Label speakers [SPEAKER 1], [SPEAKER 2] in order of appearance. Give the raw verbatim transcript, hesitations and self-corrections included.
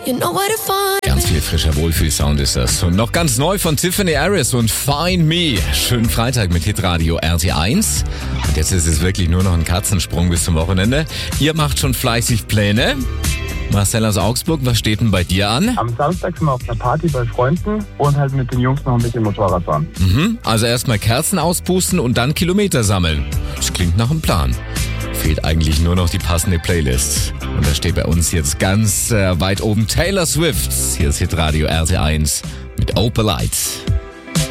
[SPEAKER 1] You know where to find
[SPEAKER 2] Ganz viel frischer Wohlfühlsound ist das. Und noch ganz neu von Tiffany Harris und Find Me. Schönen Freitag mit Hitradio R T eins. Und jetzt ist es wirklich nur noch ein Katzensprung bis zum Wochenende. Ihr macht schon fleißig Pläne. Marcel aus Augsburg, was steht denn bei dir an?
[SPEAKER 3] Am Samstag sind wir auf einer Party bei Freunden und halt mit den Jungs noch ein bisschen Motorrad fahren.
[SPEAKER 2] Mhm, also erstmal Kerzen auspusten und dann Kilometer sammeln. Das klingt nach einem Plan. Fehlt eigentlich nur noch die passende Playlist. Und da steht bei uns jetzt ganz äh, weit oben Taylor Swift. Hier ist Hitradio R T eins mit Opalite.